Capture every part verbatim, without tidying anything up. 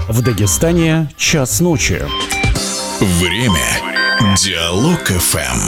В Дагестане час ночи. Время. Диалог эф эм.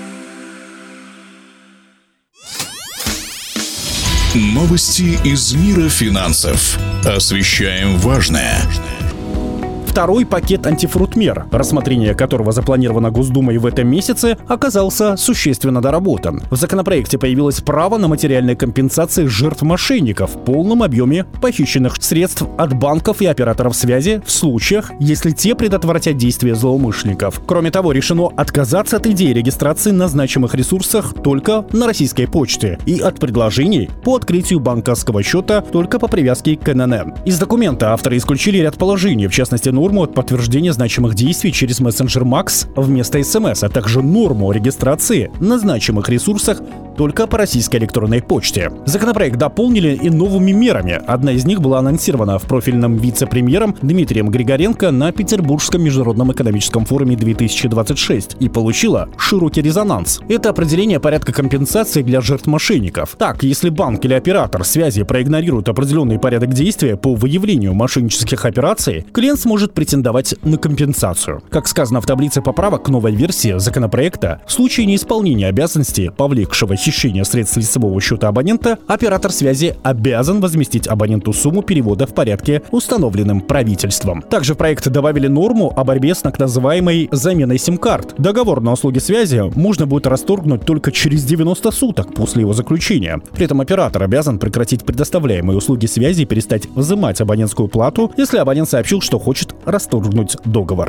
Новости из мира финансов. Освещаем важное. Второй пакет антифрут-мер, рассмотрение которого запланировано Госдумой в этом месяце, оказался существенно доработан. В законопроекте появилось право на материальные компенсации жертв мошенников в полном объеме похищенных средств от банков и операторов связи в случаях, если те предотвратят действия злоумышленников. Кроме того, решено отказаться от идеи регистрации на значимых ресурсах только на российской почте и от предложений по открытию банковского счета только по привязке к эн эн эм. Из документа авторы исключили ряд положений, в частности, норму от подтверждения значимых действий через мессенджер Макс вместо эс эм эс, а также норму о регистрации на значимых ресурсах только по российской электронной почте. Законопроект дополнили и новыми мерами. Одна из них была анонсирована в профильном вице-премьером Дмитрием Григоренко на Петербургском международном экономическом форуме две тысячи двадцать шесть и получила широкий резонанс. Это определение порядка компенсации для жертв мошенников. Так, если банк или оператор связи проигнорирует определенный порядок действия по выявлению мошеннических операций, клиент сможет претендовать на компенсацию. Как сказано в таблице поправок к новой версии законопроекта, в случае неисполнения обязанностей, повлекшего хищение средств лицевого счета абонента, оператор связи обязан возместить абоненту сумму перевода в порядке, установленным правительством. Также в проект добавили норму о борьбе с так называемой заменой сим-карт. Договор на услуги связи можно будет расторгнуть только через девяносто суток после его заключения. При этом оператор обязан прекратить предоставляемые услуги связи и перестать взимать абонентскую плату, если абонент сообщил, что хочет расторгнуть договор.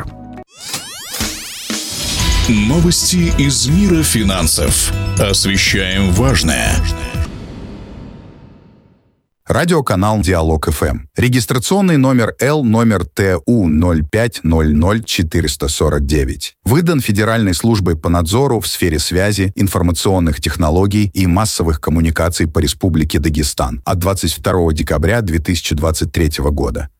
Новости из мира финансов. Освещаем важное. Радиоканал Диалог эф эм. Регистрационный номер Л номер Т У ноль пять ноль ноль четыре сорок девять. Выдан Федеральной службой по надзору в сфере связи, информационных технологий и массовых коммуникаций по Республике Дагестан от двадцать второго декабря две тысячи двадцать третьего года.